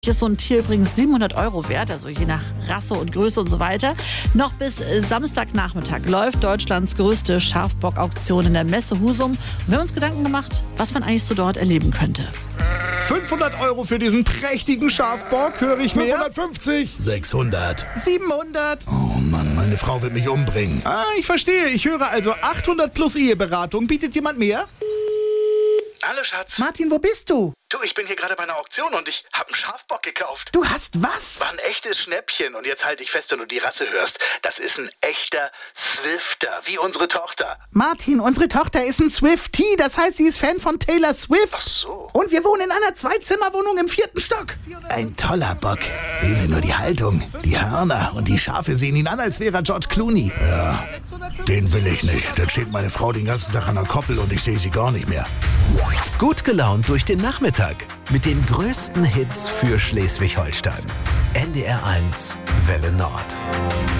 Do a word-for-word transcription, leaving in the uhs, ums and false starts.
Ist so ein Tier übrigens siebenhundert Euro wert, also je nach Rasse und Größe und so weiter. Noch bis Samstagnachmittag läuft Deutschlands größte Schafbock-Auktion in der Messe Husum. Und wir haben uns Gedanken gemacht, was man eigentlich so dort erleben könnte. fünfhundert Euro für diesen prächtigen Schafbock, höre ich mehr? fünfhundertfünfzig. sechshundert. siebenhundert. Oh Mann, meine Frau wird mich umbringen. Ah, ich verstehe. Ich höre also achthundert plus Eheberatung. Bietet jemand mehr? Hallo Schatz. Martin, wo bist du? Du, ich bin hier gerade bei einer Auktion und ich habe einen Schafbock gekauft. Du hast was? War ein echtes Schnäppchen und jetzt halte ich fest, wenn du die Rasse hörst. Das ist ein echter Swifter, wie unsere Tochter. Martin, unsere Tochter ist ein Swiftie. Das heißt, sie ist Fan von Taylor Swift. Ach so. Und wir wohnen in einer Zweizimmerwohnung im vierten Stock. Ein toller Bock. Sehen Sie nur die Haltung, die Hörner und die Schafe sehen ihn an, als wäre er George Clooney. Ja, den will ich nicht. Dann steht meine Frau den ganzen Tag an der Koppel und ich sehe sie gar nicht mehr. Gut gelaunt durch den Nachmittag mit den größten Hits für Schleswig-Holstein. N D R eins Welle Nord.